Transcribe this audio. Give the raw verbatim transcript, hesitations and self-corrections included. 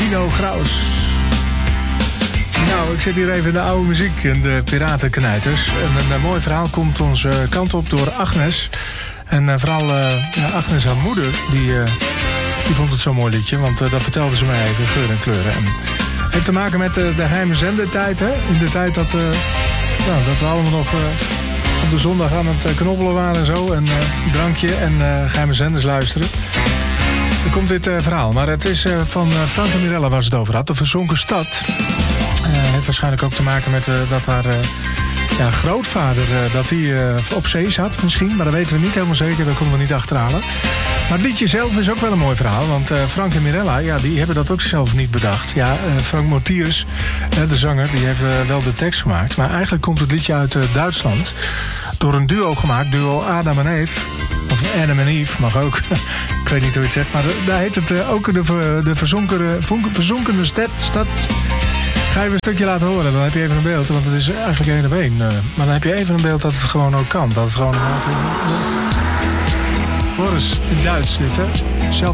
Tino Graus. Nou, ik zit hier even in de oude muziek en de Piratenknijters. En een, een mooi verhaal komt onze kant op door Agnes. En uh, vooral uh, ja, Agnes, haar moeder, die, uh, die vond het zo'n mooi liedje. Want uh, dat vertelde ze mij even, geur en kleuren. En het heeft te maken met uh, de geheime zendetijd, hè. In de tijd dat, uh, nou, dat we allemaal nog... Uh, op de zondag aan het knobbelen waren en zo. En uh, drankje en uh, geheime zenders luisteren. Er komt dit uh, verhaal. Maar het is uh, van uh, Frank en Mirella waar ze het over had. De verzonken stad. Uh, heeft waarschijnlijk ook te maken met uh, dat haar uh, ja, grootvader... Uh, dat die uh, op zee zat misschien. Maar dat weten we niet helemaal zeker. Daar konden we niet achterhalen. Maar het liedje zelf is ook wel een mooi verhaal. Want uh, Frank en Mirella, ja, die hebben dat ook zelf niet bedacht. Ja, uh, Frank Mortiers, uh, de zanger, die heeft uh, wel de tekst gemaakt. Maar eigenlijk komt het liedje uit uh, Duitsland. Door een duo gemaakt, duo Adam en Eve. Of Adam en Eve, mag ook. Ik weet niet hoe je het zegt. Maar de, daar heet het uh, ook de, de verzonkene, verzonkene stad, stad. Ga je een stukje laten horen, dan heb je even een beeld. Want het is eigenlijk één op één. Uh, maar dan heb je even een beeld dat het gewoon ook kan. Dat het gewoon... Hoor eens, in Duits dit, hè. Zelf